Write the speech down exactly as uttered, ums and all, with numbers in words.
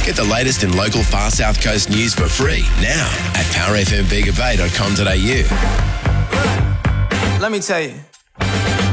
Get the latest in local Far South Coast news for free now at power f m bega bay dot com dot a u. Let me tell you.